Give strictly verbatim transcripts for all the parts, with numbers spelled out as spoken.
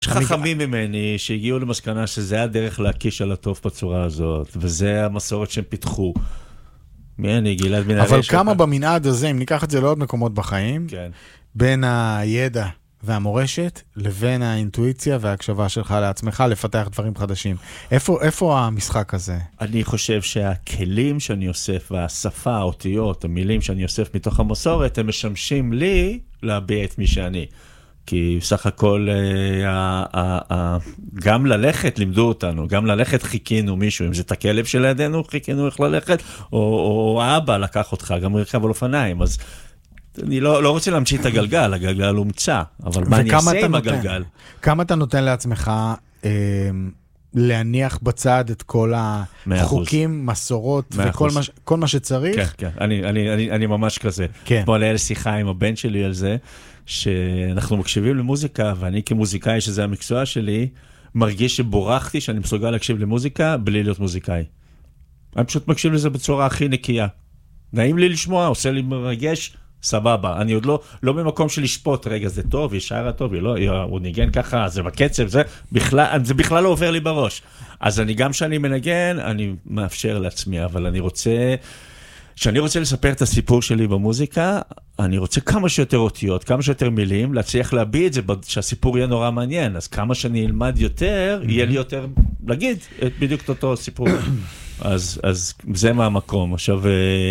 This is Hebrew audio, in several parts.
חכמים ממני שהגיעו למסקנה שזה הדרך להקיש על הטוב בצורה הזאת, וזה המסורת שהם פיתחו. מי אני, גלעד בן ארי? אבל כמה במנעד הזה, אם ניקח את זה לעוד מקומות בחיים, כן. בין הידע והמורשת, לבין האינטואיציה וההקשבה שלך לעצמך, לפתח דברים חדשים. איפה, איפה המשחק הזה? אני חושב שהכלים שאני אוסף, והשפה, האותיות, המילים שאני אוסף מתוך המסורת, הם משמשים לי להביע את מי שאני. כי סך הכל, אה, אה, אה, גם ללכת לימדו אותנו, גם ללכת חיכינו מישהו, אם זה את הכלב שלידינו, חיכינו איך ללכת, או, או האבא לקח אותך, גם רכב על אופניים, אז אני לא, לא רוצה להמציא את הגלגל, הגלגל הומצא, אבל מה אני אעשה עם נותן, הגלגל? כמה אתה נותן לעצמך אה, להניח בצד את כל החוקים, מסורות וכל מה, כל מה שצריך? כן, כן, אני, אני, אני, אני ממש כזה. כן. בוא נהיה לשיחה עם הבן שלי על זה, שאנחנו מקשיבים למוזיקה, ואני כמוזיקאי, שזה המקצוע שלי, מרגיש שבורחתי שאני מסוגל להקשיב למוזיקה בלי להיות מוזיקאי. אני פשוט מקשיב לזה בצורה הכי נקייה. נעים לי לשמוע, עושה לי מרגש, סבבה. אני עוד לא, לא במקום של לשפוט, רגע, זה טוב, ישר הטוב, לא, הוא ניגן ככה, זה בקצב, זה בכלל, זה בכלל לא עובר לי בראש. אז אני גם שאני מנגן, אני מאפשר לעצמי, אבל אני רוצה, כשאני רוצה לספר את הסיפור שלי במוזיקה, אני רוצה כמה שיותר אותיות, כמה שיותר מילים, להצליח להביע את זה, שהסיפור יהיה נורא מעניין. אז כמה שאני אלמד יותר, יהיה לי יותר להגיד את בדיוק אותו סיפור. אז, אז זה מהמקום. עכשיו,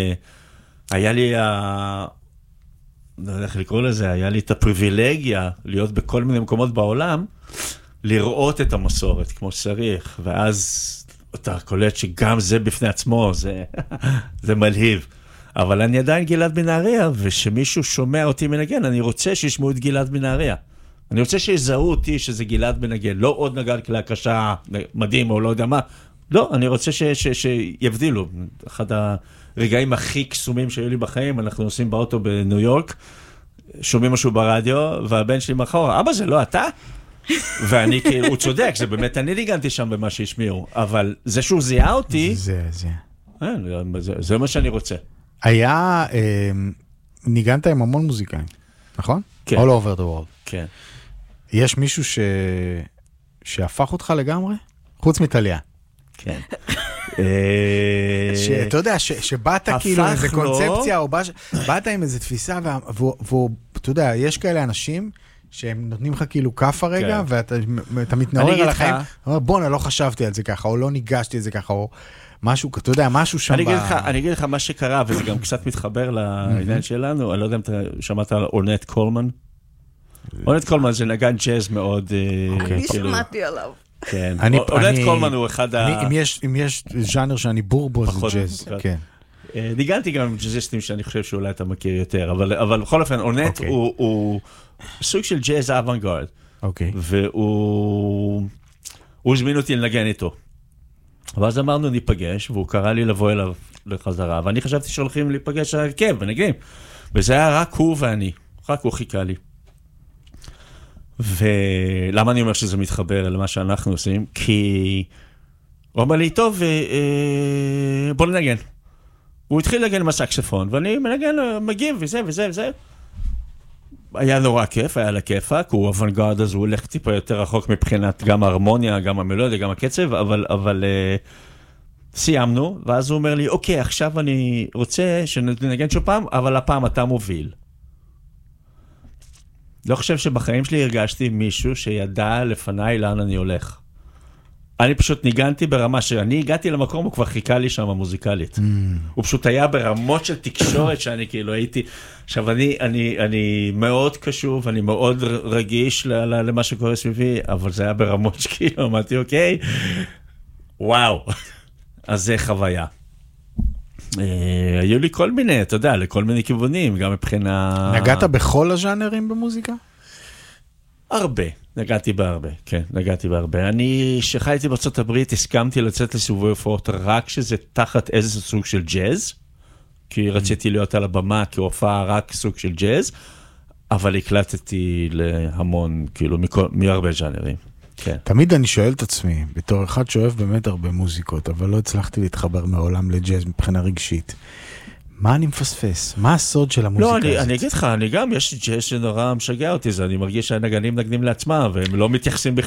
היה לי ה... לא יודע איך לקרוא לזה, היה לי את הפריבילגיה להיות בכל מיני מקומות בעולם, לראות את המסורת כמו שצריך, ואז אתה קולט שגם זה בפני עצמו, זה, זה מלהיב. אבל אני עדיין גלעד בן אריה, ושמישהו שומע אותי מנגן, אני רוצה שישמעו את גלעד בן אריה. אני רוצה שיזהו אותי שזה גלעד בן נגן, לא עוד נגן כלי הקשה מדהים או לא יודע מה. לא, אני רוצה ש, ש, שיבדילו. אחד הרגעים הכי קסומים שהיו לי בחיים, אנחנו נוסעים באוטו בניו יורק, שומעים משהו ברדיו, והבן שלי מאחורה, אבא זה לא אתה? ואני כאילו, הוא צודק, זה באמת, אני ניגנתי שם במה שהשמיעו, אבל זה שהוא זיהה אותי, זה, זה. זה, זה מה שאני רוצה. היה, ניגנת עם המון מוזיקאים, נכון? כן. All over the world. כן. יש מישהו ש... שהפך אותך לגמרי? חוץ מטליה. כן. שאתה יודע, שבאת כאילו איזה קונספציה, או באת עם איזה תפיסה, ואתה יודע, יש כאלה אנשים שהם נותנים לך כאילו כף הרגע, ואתה מתנער על החיים, בוא, אני לא חשבתי על זה ככה, או לא ניגשתי על זה ככה, או משהו, אתה יודע, משהו שם... אני אגיד לך מה שקרה, וזה גם קצת מתחבר לעניין שלנו, אני לא יודע אם אתה שמעת על אורנט קולמן. אורנט קולמן זה נגן ג'אז מאוד... אני שמעתי עליו. כן, אורנט קולמן הוא אחד ה... אם יש ז'אנר שאני בור בו, זה ג'אז, כן. ניגנתי גם עם ג'אזיסטים שאני חושב שאולי אתה מכיר יותר, אבל בכל אופן, אורנט הוא סוג של ג'אז אוונגרד, והוא הזמין אותי לנגן איתו. ואז אמרנו ניפגש, והוא קרא לי לבוא אליו לחזרה, ואני חשבתי שהולכים להיפגש על הרכב ונגנים, וזה היה רק הוא ואני, רק הוא חיכה לי. ולמה אני אומר שזה מתחבר למה שאנחנו עושים? כי הוא אמר לי, טוב, בוא ננגן. הוא התחיל לנגן עם הסקספון, ואני מנגן, מגיב, וזה וזה וזה. היה נורא כיף, היה לה כיפה, כי הוא אוונגרד, אז הוא הולך טיפה יותר רחוק מבחינת גם ההרמוניה, גם המלודיה, גם הקצב, אבל, אבל uh, סיימנו, ואז הוא אומר לי, אוקיי, עכשיו אני רוצה שננגן שוב פעם, אבל הפעם אתה מוביל. לא חושב שבחיים שלי הרגשתי מישהו שידע לפניי לאן אני הולך. אני פשוט ניגנתי ברמה שאני הגעתי למקום, הוא כבר חיכה לי שם המוזיקלית. Mm. הוא פשוט היה ברמות של תקשורת שאני כאילו הייתי... עכשיו, אני, אני, אני מאוד קשוב, אני מאוד רגיש למה שקורה סביבי, אבל זה היה ברמות שכאילו, אמרתי, אוקיי, וואו. אז זה חוויה. היו לי כל מיני, אתה יודע, לכל מיני כיוונים, גם מבחינה... נגעת בכל הז'אנרים במוזיקה? הרבה, נגעתי בהרבה, כן, נגעתי בהרבה. אני, שחייתי בארצות הברית, הסכמתי לצאת לסיבובי הופעות רק שזה תחת איזה סוג של ג'אז, כי רציתי להיות על הבמה כהופעה רק סוג של ג'אז, אבל הקלטתי להמון, כאילו, מהרבה ז'אנרים. כן. תמיד אני שואל את עצמי, בתור אחד שאוהב באמת הרבה מוזיקות, אבל לא הצלחתי להתחבר מעולם לג'אז מבחינה רגשית. מה אני מפספס? מה הסוד של המוזיקה הזאת? לא, אני, אני אגיד לך, אני גם, יש ג'אז שנורא משגע אותי, זה, אני מרגיש שהנגנים נגנים לעצמם, והם לא מתייחסים בכלל.